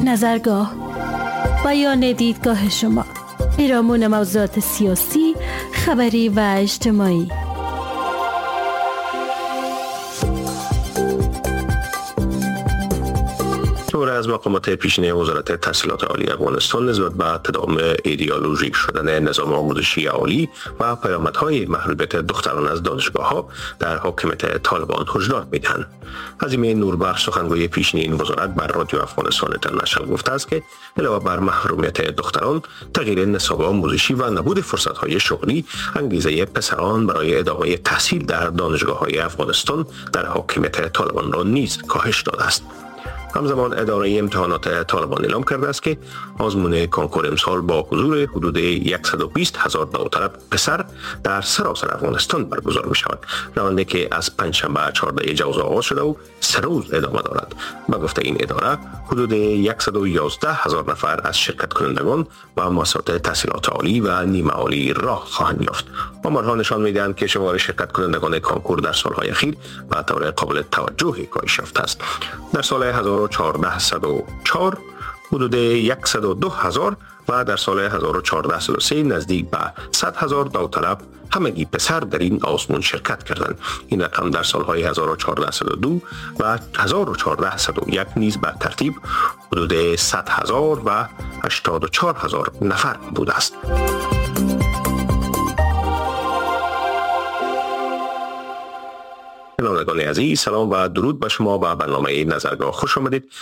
نظرگاه بیان دیدگاه شما، پیرامون موضوعات سیاسی، خبری و اجتماعی. دور از مقامات پیشین وزارت تحصیلات عالی افغانستان نسبت به تداوم ایدئولوژیک شدن نظام آموزشی عالی و پیامدهای محرومیت دختران از دانشگاه‌ها در حاکمیت طالبان هشدار می‌دهند. عظیم نوربخش سخنگوی پیشین این وزارت بر رادیو افغانستان اینترنشنال گفته است که علاوه بر محرومیت دختران، تغییر نصاب آموزشی و نبود فرصت‌های شغلی انگیزه پسران برای ادامه تحصیل در دانشگاه‌های افغانستان در حاکمیت طالبان را نیز کاهش داده است. همزمان اداره امتحانات طالبان اعلام کرده است که آزمون کنکور امسال با حضور حدود 120,000 داوطلب پسر در سراسر افغانستان برگزار می شود. روندی که از پنجشنبه 14 جوزا آغاز شده و 3 روز ادامه دارد. به گفته این اداره حدود 111,000 نفر از شرکت کنندگان و مؤسسات تحصیلات عالی و نیمه عالی راه خواهند یافت. آمارها نشان می‌دهند که شمار شرکت کنندگان کنکور در سالهای اخیر به طور قابل توجهی کاهش یافته است. در سال 1404 حدود 102,000 و در سال 1403 نزدیک به 100,000 داوطلب همگی پسر در این آزمون شرکت کردند. این رقم در سالهای 1402 و 1401 نیز به ترتیب حدود 100,000 و 84,000 نفر بوده است. شنوندگان عزیز، سلام و درود به شما. به برنامه نظرگاه خوش آمدید.